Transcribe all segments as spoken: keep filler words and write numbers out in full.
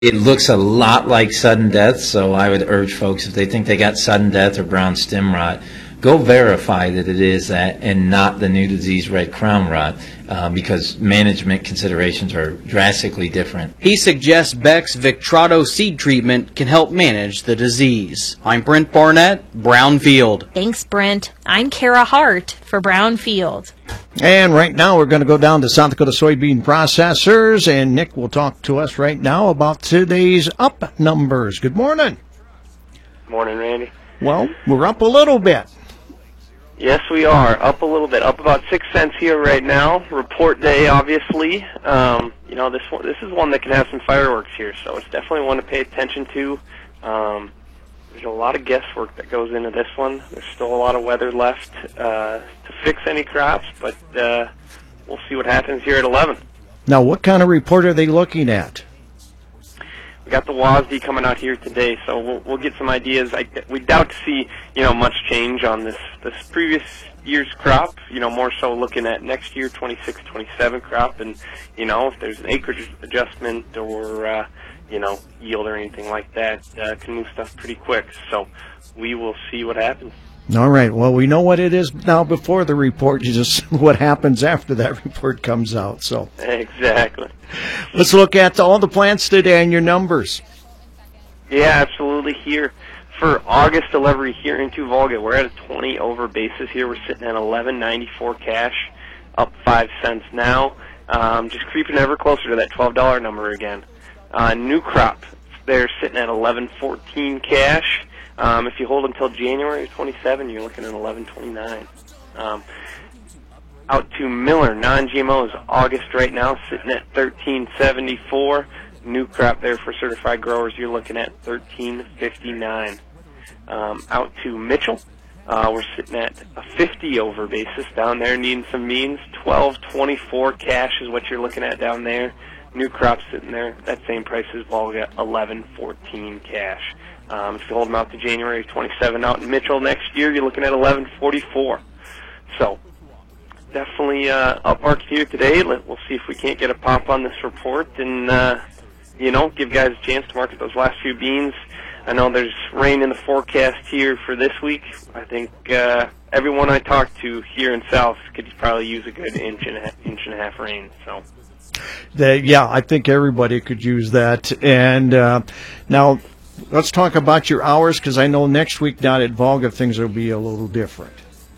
It looks a lot like sudden death, so I would urge folks, if they think they got sudden death or brown stem rot, go verify that it is that and not the new disease red crown rot, uh, because management considerations are drastically different. He suggests Beck's Victrado seed treatment can help manage the disease. I'm Brent Barnett, Brownfield. Thanks, Brent. I'm Kara Hart for Brownfield. And right now we're going to go down to South Dakota Soybean Processors, and Nick will talk to us right now about today's up numbers. Good morning. Morning, Randy. Well, we're up a little bit. Yes, we are. Up a little bit. Up about six cents here right now. Report day, obviously. Um, you know, this one, this is one that can have some fireworks here, so it's definitely one to pay attention to. Um, there's a lot of guesswork that goes into this one. There's still a lot of weather left uh, to fix any crops, but uh, we'll see what happens here at eleven. Now, what kind of report are they looking at? We got the W A S D coming out here today, so we'll, we'll get some ideas. I, we doubt to see, you know, much change on this this previous year's crop. You know, more so looking at next year, twenty-six twenty-seven crop, and you know, if there's an acreage adjustment or uh, you know, yield or anything like that, uh, can move stuff pretty quick. So we will see what happens. All right. Well, we know what it is now before the report. You just what happens after that report comes out. So exactly. Let's look at all the plants today and your numbers. Yeah, absolutely. Here for August delivery here into Volga, we're at a twenty over basis here. We're sitting at eleven ninety-four cash, up five cents now. Um, just creeping ever closer to that twelve dollar number again. Uh, new crop, they're sitting at eleven fourteen cash. Um, if you hold until January twenty-seventh, you're looking at eleven twenty-nine. Um, out to Miller, non-G M Os, August right now, sitting at thirteen seventy-four. New crop there for certified growers, you're looking at thirteen fifty-nine. Um, out to Mitchell, uh, we're sitting at a fifty over basis down there, needing some means. twelve twenty-four cash is what you're looking at down there. New crop sitting there, that same price as Volga, eleven fourteen cash. Um, if you hold them out to January twenty-seventh out in Mitchell next year, you're looking at eleven forty-four. So definitely uh, up market here today. We'll see if we can't get a pop on this report and, uh, you know, give guys a chance to market those last few beans. I know there's rain in the forecast here for this week. I think uh, everyone I talked to here in South could probably use a good inch and a, inch and a half rain. So. The, yeah, I think everybody could use that. And uh, now let's talk about your hours, because I know next week down at Volga things will be a little different.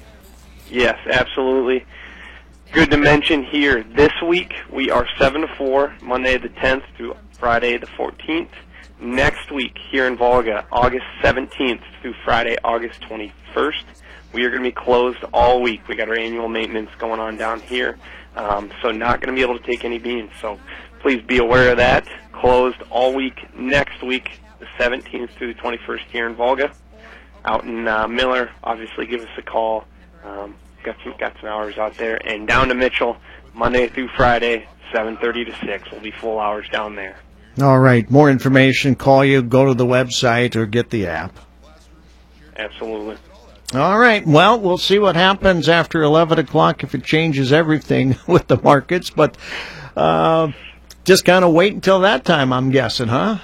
Yes, absolutely. Good to mention here, this week we are seven to four, Monday the tenth through Friday the fourteenth. Next week here in Volga, August seventeenth through Friday, August twenty-first, we are going to be closed all week. We got our annual maintenance going on down here, um, so not going to be able to take any beans. So please be aware of that. Closed all week next week, the seventeenth through the twenty-first here in Volga. Out in uh, Miller, obviously give us a call. Um, got some got some hours out there, and down to Mitchell, Monday through Friday, seven thirty to six. Will be full hours down there. All right. More information, call you, go to the website, or get the app. Absolutely. All right. Well, we'll see what happens after eleven o'clock if it changes everything with the markets, but uh, just kind of wait until that time, I'm guessing, huh?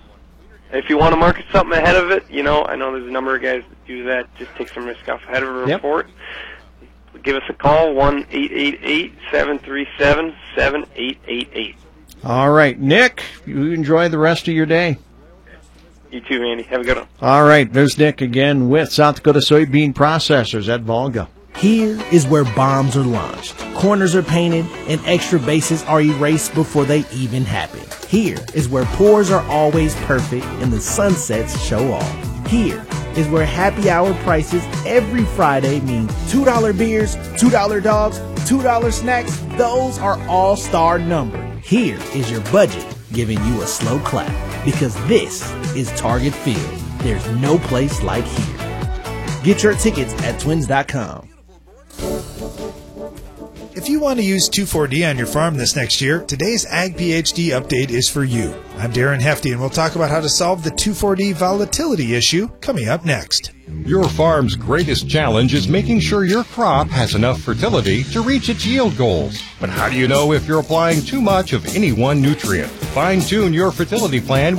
If you want to market something ahead of it, you know, I know there's a number of guys that do that. Just take some risk off ahead of a Yep. report. Give us a call, one eight eight eight, seven three seven, seven eight eight eight. All right. Nick, you enjoy the rest of your day. You too, Randy. Have a good one. All right. There's Nick again with South Dakota Soybean Processors at Volga. Here is where bombs are launched, corners are painted, and extra bases are erased before they even happen. Here is where pours are always perfect and the sunsets show off. Here is where happy hour prices every Friday mean two dollar beers, two dollar dogs, two dollar snacks. Those are all star numbered. Here is your budget giving you a slow clap, because this is Target Field. There's no place like here. Get your tickets at twins dot com. If you want to use two four D on your farm this next year, today's Ag PhD update is for you. I'm Darren Hefty, and we'll talk about how to solve the two four D volatility issue coming up next. Your farm's greatest challenge is making sure your crop has enough fertility to reach its yield goals. But how do you know if you're applying too much of any one nutrient? Fine-tune your fertility plan